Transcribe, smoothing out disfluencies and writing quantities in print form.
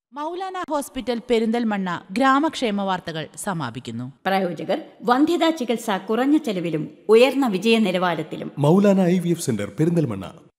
Maulana hospital Perinthalmanna ഗ്രാമക്ഷേമ വാർത്തകൾ സമാപിക്കുന്നു. പ്രായോജകർ വന്ധ്യതാ ചികിത്സ കുറഞ്ഞ ചെലവിലും ഉയർന്ന വിജയ നിലവാരത്തിലും. Maulana IVF centre Perinthalmanna.